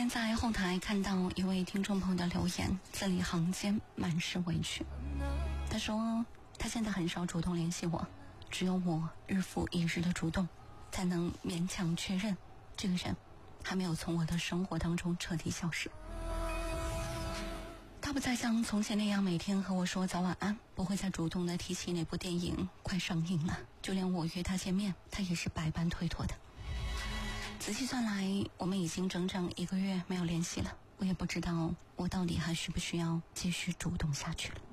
天在后台看到一位听众朋友的留言，字里行间满是委屈。他说他现在很少主动联系我，只有我日复一日的主动，才能勉强确认这个人还没有从我的生活当中彻底消失。他不再像从前那样每天和我说早晚安，不会再主动的提起哪部电影快上映了，就连我约他见面，他也是百般推脱的。仔细算来，我们已经整整1个月没有联系了，我也不知道我到底还需不需要继续主动下去了。